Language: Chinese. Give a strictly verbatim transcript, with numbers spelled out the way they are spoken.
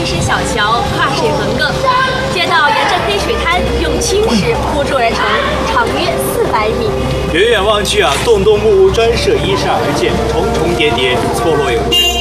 一石小桥，跨水横亘，街道沿着黑水滩用青石铺筑而成，长约四百米。 远远望去啊，栋栋木屋专设依山而建，重重叠叠，错落有致。